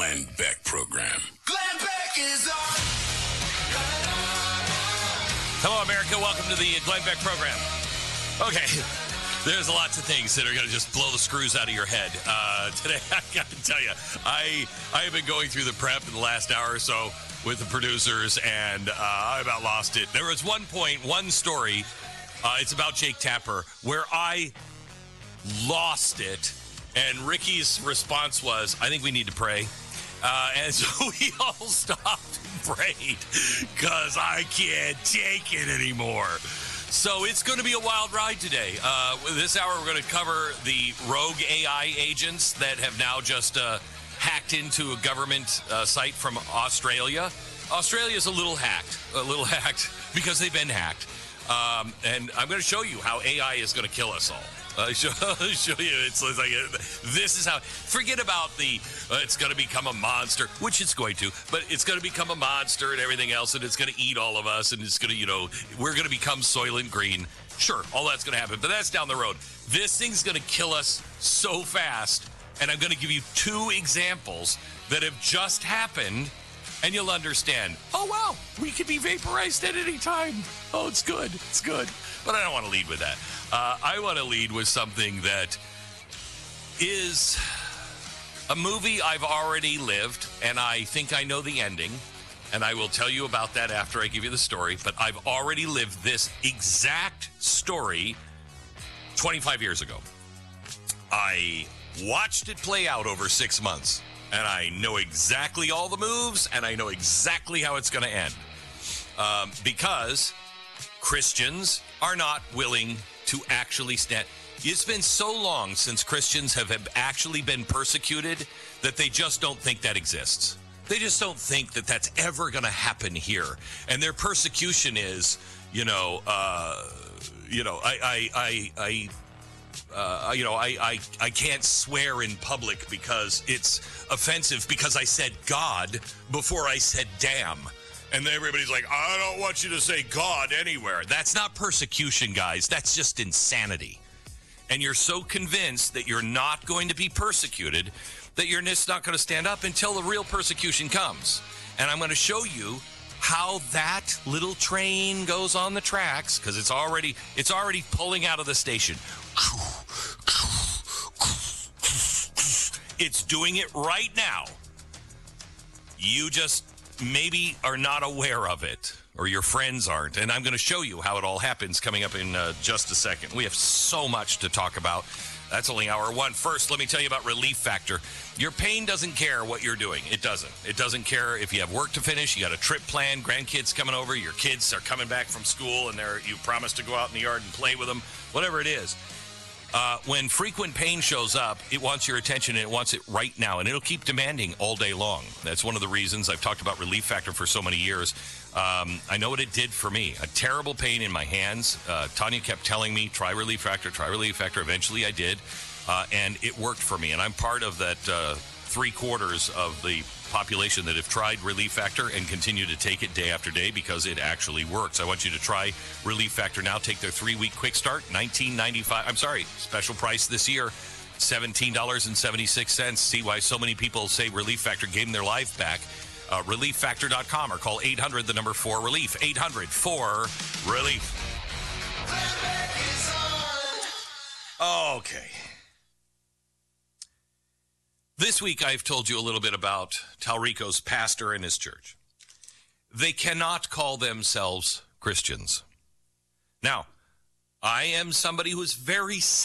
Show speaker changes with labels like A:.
A: Glenn Beck Program.
B: Glenn Beck is on.
C: Hello, America. Welcome to the Glenn Beck Program. Okay, there's lots of things that are going to just blow the screws out of your head. Today, I got to tell you, I have been going through the prep in the last hour or so with the producers, and I about lost it. There was one story, it's about Jake Tapper, where I lost it, and Ricky's response was, I think we need to pray. And so we all stopped and prayed because I can't take it anymore. So it's going to be a wild ride today. This hour, we're going to cover the rogue AI agents that have now just hacked into a government site from Australia. Australia's a little hacked because they've been hacked. And I'm going to show you how AI is going to kill us all. I'll show you. It's like this is how. Forget about the. It's going to become a monster, which it's going to, but it's going to become a monster and everything else, and it's going to eat all of us, and it's going to, we're going to become Soylent Green. Sure, all that's going to happen, but that's down the road. This thing's going to kill us so fast, and I'm going to give you two examples that have just happened, and you'll understand. Oh wow, we could be vaporized at any time. Oh, it's good. It's good. But I don't want to lead with that. I want to lead with something that is a movie I've already lived, and I think I know the ending, and I will tell you about that after I give you the story, but I've already lived this exact story 25 years ago. I watched it play out over 6 months, and I know exactly all the moves, and I know exactly how it's going to end. Because Christians are not willing to actually stand. It's been so long since Christians have actually been persecuted that they just don't think that exists. They just don't think that that's ever going to happen here. And their persecution is, I can't swear in public because it's offensive because I said God before I said damn. And everybody's like, I don't want you to say God anywhere. That's not persecution, guys. That's just insanity. And you're so convinced that you're not going to be persecuted that you're just not going to stand up until the real persecution comes. And I'm going to show you how that little train goes on the tracks, because it's already pulling out of the station. It's doing it right now. You just maybe are not aware of it, or your friends aren't. And I'm going to show you how it all happens coming up in just a second. We have so much to talk about. That's only hour one. First, let me tell you about Relief Factor. Your pain doesn't care what you're doing. It doesn't. It doesn't care if you have work to finish, you got a trip planned, grandkids coming over, your kids are coming back from school, and you promised to go out in the yard and play with them, whatever it is. When frequent pain shows up, it wants your attention, and it wants it right now, and it'll keep demanding all day long. That's one of the reasons I've talked about Relief Factor for so many years. I know what it did for me. A terrible pain in my hands. Tanya kept telling me, try Relief Factor, try Relief Factor. Eventually I did, and it worked for me. And I'm part of that 3/4 of the population that have tried Relief Factor and continue to take it day after day because it actually works. I want you to try Relief Factor now. Take their 3-week quick start, $19.95. I'm sorry, special price this year, $17.76. See why so many people say Relief Factor gave them their life back. ReliefFactor.com or call 800-4-RELIEF. 800-4-RELIEF. Okay. This week, I've told you a little bit about Talrico's pastor and his church. They cannot call themselves Christians. Now, I am somebody who is very sensitive